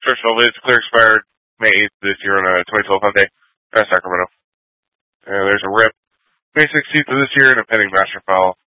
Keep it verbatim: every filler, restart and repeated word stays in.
Traditional bids clear expired May eighth this year on a twenty twelve Hyundai Past Sacramento. And there's a R I P May sixteenth of this year and a pending master file